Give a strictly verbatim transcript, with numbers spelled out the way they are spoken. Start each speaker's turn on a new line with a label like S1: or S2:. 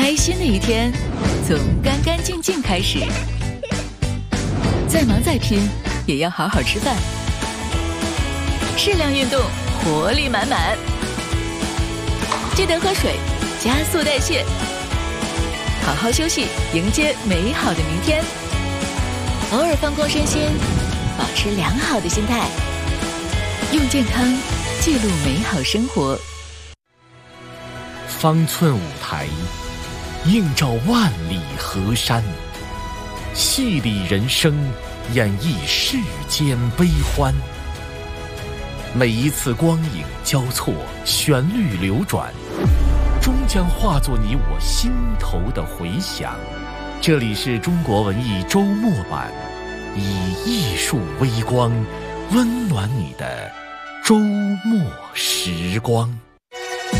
S1: 开心的一天从干干净净开始，再忙再拼也要好好吃饭，适量运动，活力满满。记得喝水，加速代谢，好好休息，迎接美好的明天。偶尔放空身心，保持良好的心态，用健康记录美好生活。
S2: 方寸舞台，映照万里河山，戏里人生，演绎世间悲欢。每一次光影交错，旋律流转，终将化作你我心头的回响。这里是中国文艺周末版，以艺术微光温暖你的周末时光。